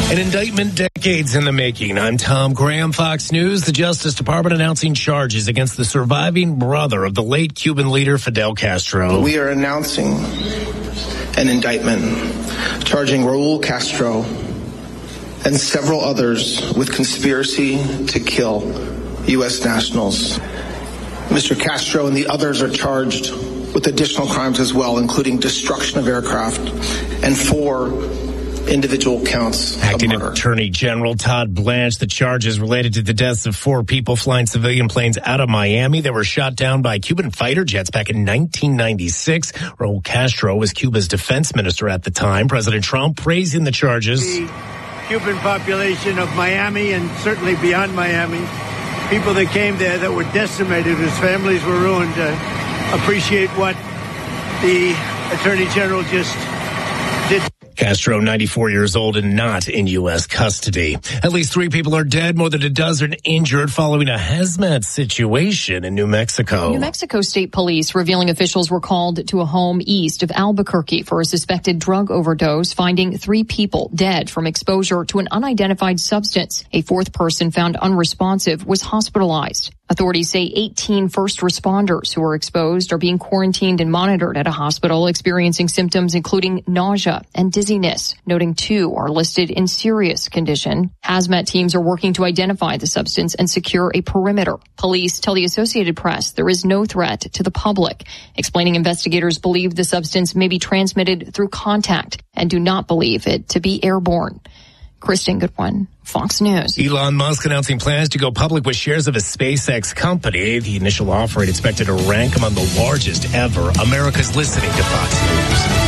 An indictment decades in the making. I'm Tom Graham, Fox News. The Justice Department announcing charges against the surviving brother of the late Cuban leader Fidel Castro. We are announcing an indictment charging Raul Castro and several others with conspiracy to kill U.S. nationals. Mr. Castro and the others are charged with additional crimes as well, including destruction of aircraft and 4 individual counts Acting of murder. Attorney General Todd Blanche, the charges related to the deaths of 4 people flying civilian planes out of Miami that were shot down by Cuban fighter jets back in 1996. Raul Castro was Cuba's defense minister at the time. President Trump praising the charges. The Cuban population of Miami and certainly beyond Miami, people that came there that were decimated, whose families were ruined, appreciate what the Attorney General just did. Castro, 94 years old and not in U.S. custody. At least 3 people are dead, more than a dozen injured following a hazmat situation in New Mexico. New Mexico State Police revealing officials were called to a home east of Albuquerque for a suspected drug overdose, finding 3 people dead from exposure to an unidentified substance. A 4th person found unresponsive was hospitalized. Authorities say 18 first responders who were exposed are being quarantined and monitored at a hospital, experiencing symptoms including nausea and dizziness, noting 2 are listed in serious condition. Hazmat teams are working to identify the substance and secure a perimeter. Police tell the Associated Press there is no threat to the public, explaining investigators believe the substance may be transmitted through contact and do not believe it to be airborne. Kristen Goodwin, Fox News. Elon Musk announcing plans to go public with shares of his SpaceX company. The initial offering expected to rank among the largest ever. America's listening to Fox News.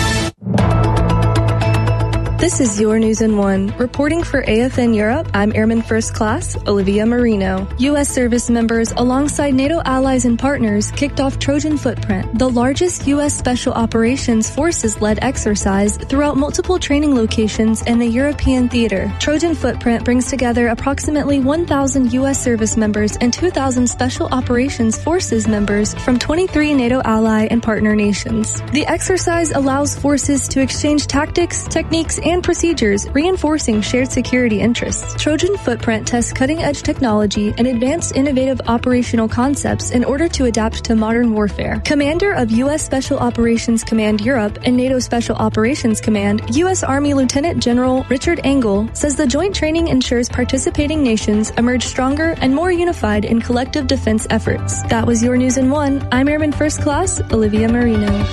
This is Your News in One. Reporting for AFN Europe, I'm Airman First Class Olivia Marino. U.S. service members alongside NATO allies and partners kicked off Trojan Footprint, the largest U.S. Special Operations Forces-led exercise throughout multiple training locations in the European theater. Trojan Footprint brings together approximately 1,000 U.S. service members and 2,000 Special Operations Forces members from 23 NATO ally and partner nations. The exercise allows forces to exchange tactics, techniques, and procedures, reinforcing shared security interests. Trojan Footprint tests cutting-edge technology and advanced innovative operational concepts in order to adapt to modern warfare. Commander of U.S. Special Operations Command Europe and NATO Special Operations Command, U.S. Army Lieutenant General Richard Engel, says the joint training ensures participating nations emerge stronger and more unified in collective defense efforts. That was Your News in One. I'm Airman First Class Olivia Marino.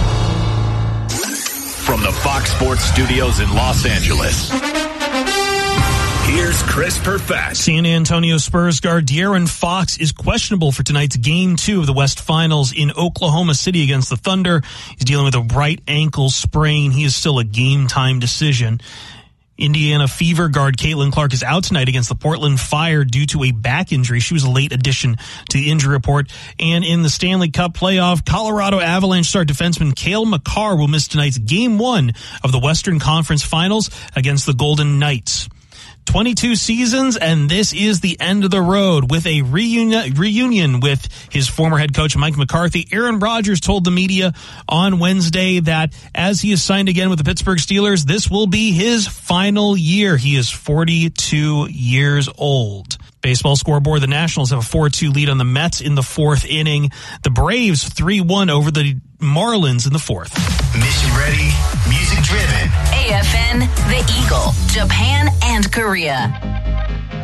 From the Fox Sports Studios in Los Angeles, here's Chris Perfett. San Antonio Spurs guard De'Aaron Fox is questionable for tonight's Game 2 of the West Finals in Oklahoma City against the Thunder. He's dealing with a right ankle sprain. He is still a game-time decision. Indiana Fever guard Caitlin Clark is out tonight against the Portland Fire due to a back injury. She was a late addition to the injury report. And in the Stanley Cup playoff, Colorado Avalanche star defenseman Cale Makar will miss tonight's Game 1 of the Western Conference Finals against the Golden Knights. 22 seasons, and this is the end of the road. With a reunion with his former head coach Mike McCarthy, Aaron Rodgers told the media on Wednesday that as he is signed again with the Pittsburgh Steelers, this will be his final year. He is 42 years old. Baseball scoreboard, the Nationals have a 4-2 lead on the Mets in the 4th inning. The Braves 3-1 over the Marlins in the 4th. Mission ready, music driven. AFN, The Eagle, Japan and Korea.